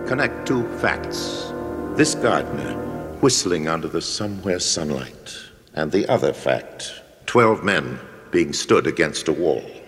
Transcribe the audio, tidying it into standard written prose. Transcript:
Connect two facts. This gardener whistling under the somewhere sunlight. And the other fact, 12 men being stood against a wall.